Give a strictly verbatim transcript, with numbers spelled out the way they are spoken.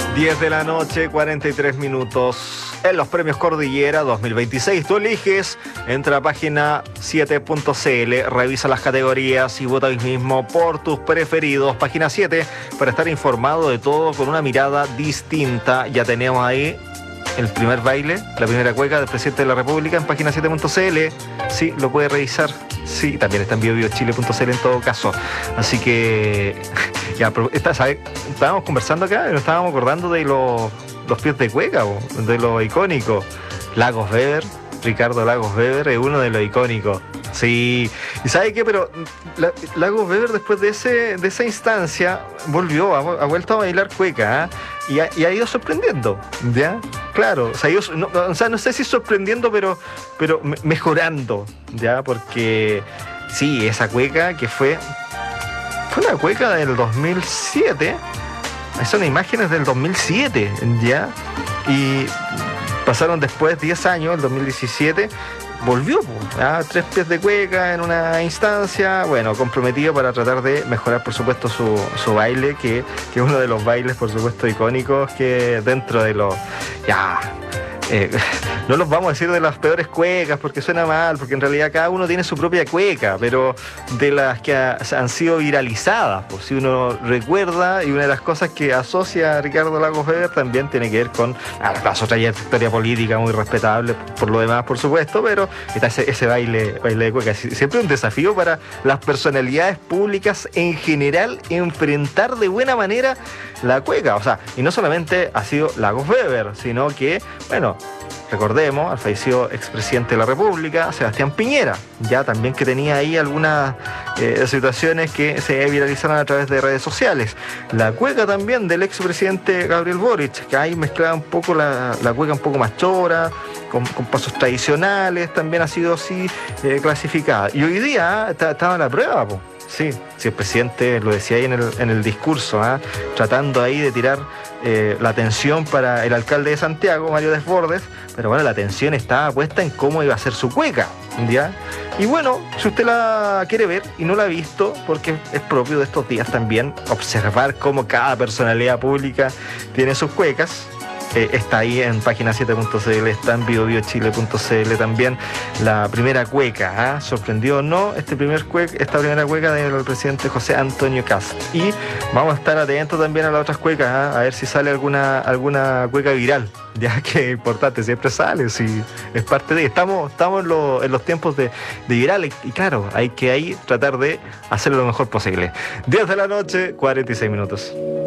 diez de la noche, cuarenta y tres minutos. En los premios Cordillera dos mil veintiséis, tú eliges, entra a página siete punto c l, revisa las categorías y vota hoy mismo por tus preferidos. Página siete, para estar informado de todo con una mirada distinta. Ya tenemos ahí el primer baile, la primera cueca del presidente de la República en página siete punto c l. Sí, lo puede revisar. Sí, también está en bio bio chile punto c l en todo caso. Así que, ya, está, ¿sabe? Estábamos conversando acá y nos estábamos acordando de los, los pies de cueca, de lo icónico. Lagos Weber, Ricardo Lagos Weber es uno de los icónicos. Sí, y ¿sabe qué? Pero la, Lagos Weber después de ese de esa instancia volvió, ha, ha vuelto a bailar cueca, ¿eh? y, ha, y ha ido sorprendiendo, ¿ya? Claro, o sea, yo, no, o sea, no sé si sorprendiendo, pero, pero mejorando, ¿ya? Porque sí, esa cueca que fue, fue una cueca del dos mil siete, son imágenes del dos mil siete, ¿ya? Y pasaron después diez años, el dos mil diecisiete, volvió, ¿ah? Tres pies de cueca en una instancia, bueno, comprometido para tratar de mejorar, por supuesto, su, su baile, que, que es uno de los bailes, por supuesto, icónicos, que dentro de los, ya, eh, no los vamos a decir de las peores cuecas, porque suena mal, porque en realidad cada uno tiene su propia cueca, pero de las que ha, han sido viralizadas, pues si uno recuerda, y una de las cosas que asocia a Ricardo Lagos Weber también tiene que ver con ah, la su trayectoria política muy respetable, por lo demás, por supuesto, pero está ese, ese baile, baile de cueca. Siempre un desafío para las personalidades públicas en general enfrentar de buena manera la cueca, o sea, y no solamente ha sido Lagos Weber, sino que, bueno, recordemos al fallecido expresidente de la República, Sebastián Piñera, ya también que tenía ahí algunas eh, situaciones que se viralizaron a través de redes sociales. La cueca también del expresidente Gabriel Boric, que ahí mezclaba un poco la, la cueca un poco más chora, con, con pasos tradicionales, también ha sido así eh, clasificada. Y hoy día eh, estaba la prueba, po. Sí, sí, el presidente lo decía ahí en el, en el discurso, ¿eh? Tratando ahí de tirar eh, la atención para el alcalde de Santiago, Mario Desbordes, pero bueno, la atención estaba puesta en cómo iba a ser su cueca, ¿ya? Y bueno, si usted la quiere ver y no la ha visto, porque es propio de estos días también observar cómo cada personalidad pública tiene sus cuecas, Eh, está ahí en página siete punto c l, está en bio bio chile punto c l también la primera cueca, ¿eh? ¿Sorprendió o no este primer cueca, esta primera cueca del presidente José Antonio Kast? Y vamos a estar atentos también a las otras cuecas, ¿eh? A ver si sale alguna alguna cueca viral, ya que es importante, siempre sale, si es parte de, estamos, estamos en, lo, en los tiempos de, de viral, y, y claro, hay que ahí tratar de hacerlo lo mejor posible. diez de la noche, cuarenta y seis minutos.